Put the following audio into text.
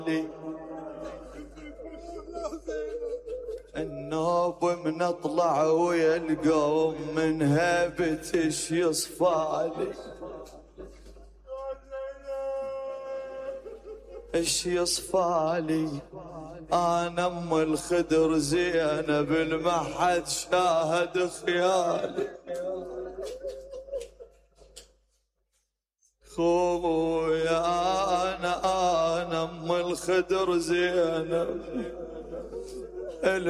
النوب من اطلع ويا القوم من هيبتش يصفالي، ايش يصفالي انا ام الخدر زينب المحد شاهد خيالي. خويا انا ام الخدر زينب